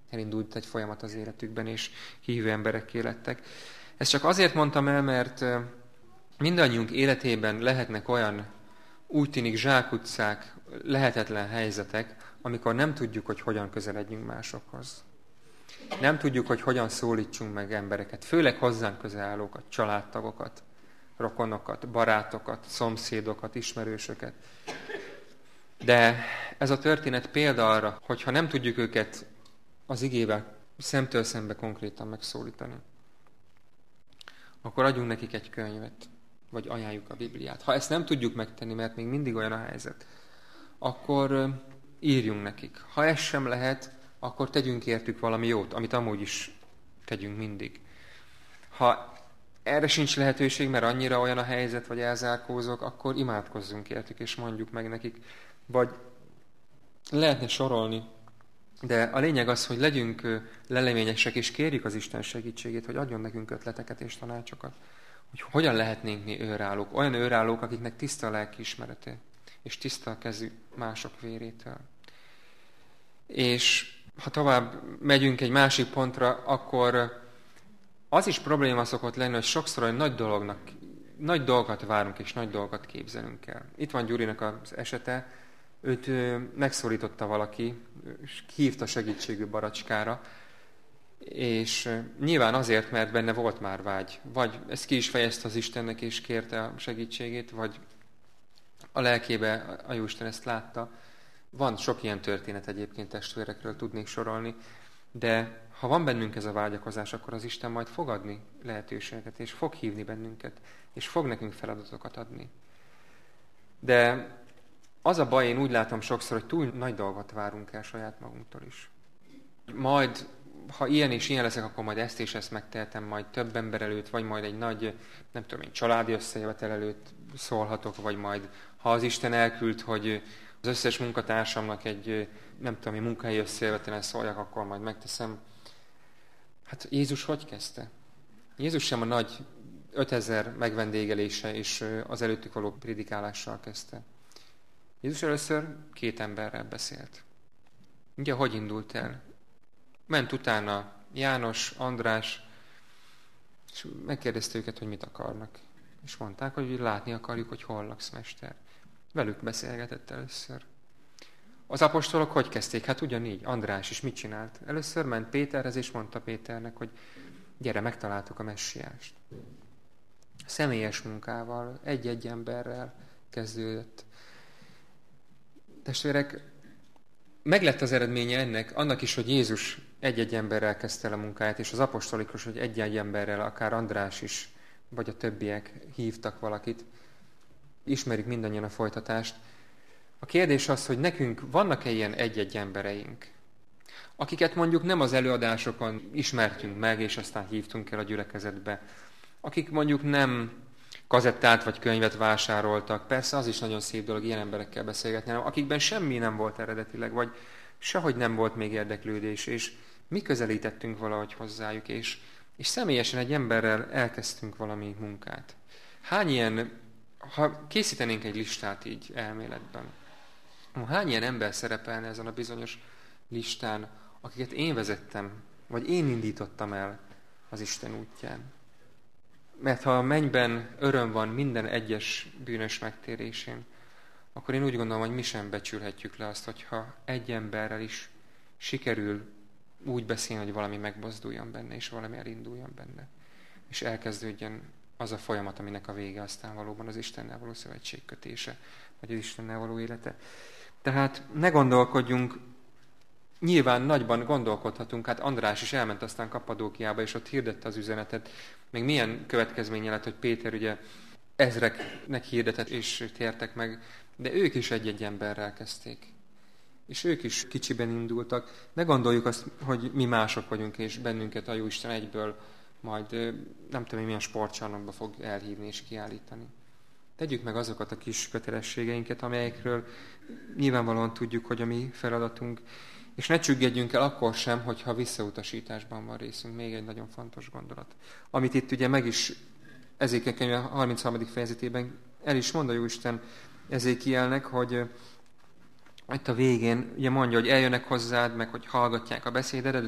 elindult egy folyamat az életükben, és hívő emberekké lettek. Ezt csak azért mondtam el, mert mindannyiunk életében lehetnek olyan, úgy tűnik zsákutcák, lehetetlen helyzetek, amikor nem tudjuk, hogy hogyan közeledjünk másokhoz. Nem tudjuk, hogy hogyan szólítsunk meg embereket, főleg hozzánk közel állókat, családtagokat, rokonokat, barátokat, szomszédokat, ismerősöket. De ez a történet példa arra, hogy ha nem tudjuk őket az igével szemtől szembe konkrétan megszólítani, akkor adjunk nekik egy könyvet, vagy ajánljuk a Bibliát. Ha ezt nem tudjuk megtenni, mert még mindig olyan a helyzet, akkor írjunk nekik. Ha ez sem lehet, akkor tegyünk értük valami jót, amit amúgy is tegyünk mindig. Ha erre sincs lehetőség, mert annyira olyan a helyzet, vagy elzárkózok, akkor imádkozzunk értük, és mondjuk meg nekik. Vagy lehetne sorolni, de a lényeg az, hogy legyünk leleményesek, és kérjük az Isten segítségét, hogy adjon nekünk ötleteket és tanácsokat, hogy hogyan lehetnénk mi őrállók. Olyan őrállók, akiknek tiszta a lelkiismerete, és tiszta a kezű mások vérétől. És ha tovább megyünk egy másik pontra, akkor az is probléma szokott lenni, hogy sokszor egy nagy dolgot várunk, és nagy dolgot képzelünk el. Itt van Gyurinak az esete, őt megszólította valaki, és hívta segítségű baracskára, és nyilván azért, mert benne volt már vágy. Vagy ezt ki is fejezte az Istennek, és kérte a segítségét, vagy a lelkébe a Jóisten ezt látta. Van sok ilyen történet egyébként, testvérekről tudnék sorolni, de ha van bennünk ez a vágyakozás, akkor az Isten majd fog adni lehetőséget, és fog hívni bennünket, és fog nekünk feladatokat adni. De az a baj, én úgy látom sokszor, hogy túl nagy dolgot várunk el saját magunktól is. Majd, ha ilyen és ilyen leszek, akkor majd ezt és ezt megtehetem, majd több ember előtt, vagy majd egy nagy, nem tudom én, családi összejövetel előtt szólhatok, vagy majd, ha az Isten elküld, hogy az összes munkatársamnak egy, nem tudom én, munkahelyi összejövetelen szóljak, akkor majd megteszem. Hát Jézus hogy kezdte? Jézus sem a nagy 5000 megvendégelése és az előttük való prédikálással kezdte. Jézus először 2 emberrel beszélt. Ugye, hogy indult el? Ment utána János, András, és megkérdezte őket, hogy mit akarnak. És mondták, hogy látni akarjuk, hogy hol laksz, mester. Velük beszélgetett először. Az apostolok hogy kezdték? Hát ugyanígy. András is mit csinált? Először ment Péterhez, és mondta Péternek, hogy gyere, megtaláltuk a messiást. Személyes munkával, egy-egy emberrel kezdődött. Testvérek, meglett az eredménye ennek, annak is, hogy Jézus egy-egy emberrel kezdte el a munkáját, és az apostolik is, hogy egy-egy emberrel, akár András is, vagy a többiek hívtak valakit. Ismerik mindannyian a folytatást. A kérdés az, hogy nekünk vannak-e ilyen egy-egy embereink, akiket mondjuk nem az előadásokon ismertünk meg, és aztán hívtunk el a gyülekezetbe, akik mondjuk nem kazettát vagy könyvet vásároltak, persze az is nagyon szép dolog ilyen emberekkel beszélgetni, hanem akikben semmi nem volt eredetileg, vagy sehogy nem volt még érdeklődés, és mi közelítettünk valahogy hozzájuk, és személyesen egy emberrel elkezdtünk valami munkát. Hány ilyen, ha készítenénk egy listát így elméletben, hány ilyen ember szerepelne ezen a bizonyos listán, akiket én vezettem, vagy én indítottam el az Isten útján? Mert ha a mennyben öröm van minden egyes bűnös megtérésén, akkor én úgy gondolom, hogy mi sem becsülhetjük le azt, hogyha egy emberrel is sikerül úgy beszélni, hogy valami megmozduljon benne, és valami elinduljon benne. És elkezdődjön az a folyamat, aminek a vége aztán valóban az Istennel való szövetségkötése, vagy az Istennel való élete. Tehát ne gondolkodjunk, nyilván nagyban gondolkodhatunk, hát András is elment aztán Kappadókiába, és ott hirdette az üzenetet. Még milyen következménye lett, hogy Péter ugye ezreknek hirdetett, és tértek meg, de ők is egy-egy emberrel kezdték. És ők is kicsiben indultak. Ne gondoljuk azt, hogy mi mások vagyunk, és bennünket a Jóisten egyből majd nem tudom, milyen sportcsarnokba fog elhívni és kiállítani. Tegyük meg azokat a kis kötelességeinket, amelyekről nyilvánvalóan tudjuk, hogy a mi feladatunk, és ne csüggedjünk el akkor sem, hogyha visszautasításban van részünk. Még egy nagyon fontos gondolat. Amit itt ugye meg is Ezékiel könyve 33. fejezetében el is mond a Jóisten Ezékielnek, hogy itt a végén ugye mondja, hogy eljönnek hozzád, meg hogy hallgatják a beszédedet,